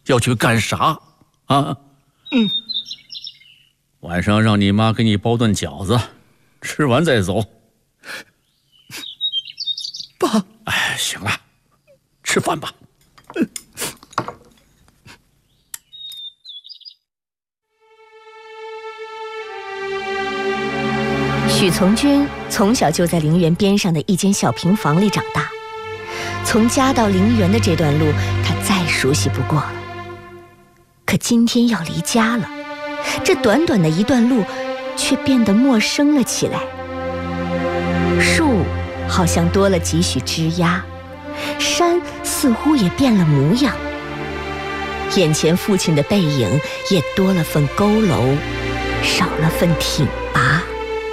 要去干啥啊？晚上让你妈给你包顿饺子，吃完再走。 爸， 哎，行了，吃饭吧。 许从军从小就在陵园边上的一间小平房里长大，从家到陵园的这段路，他再熟悉不过了。可今天要离家了，这短短的一段路，却变得陌生了起来。树好像多了几许枝桠，山似乎也变了模样，眼前父亲的背影也多了份佝偻，少了份挺